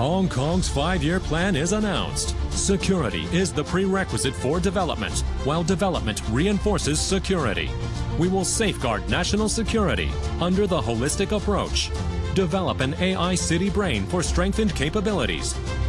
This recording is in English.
Hong Kong's 5-year plan is announced. Security is the prerequisite for development, while development reinforces security. We will safeguard national security under the holistic approach. Develop an AI city brain for strengthened capabilities.